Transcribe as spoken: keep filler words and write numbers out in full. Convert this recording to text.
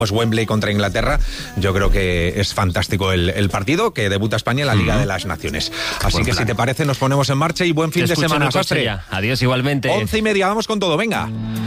Pues Wembley contra Inglaterra, yo creo que es fantástico el, el partido, que debuta España en la Liga uh-huh. de las Naciones. Así buen que plan. Si te parece nos ponemos en marcha y buen fin te de semana, Sastre. Adiós igualmente. Once y media, vamos con todo, venga.